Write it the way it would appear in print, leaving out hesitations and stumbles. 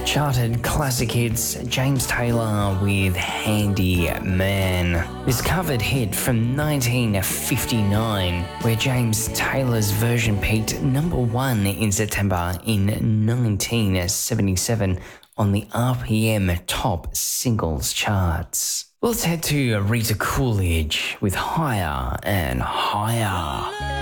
Charted classic hits, James Taylor with Handy Man. This covered hit from 1959, where James Taylor's version peaked number 1 in September in 1977 on the RPM Top Singles charts. Let's head to Rita Coolidge with Higher and Higher.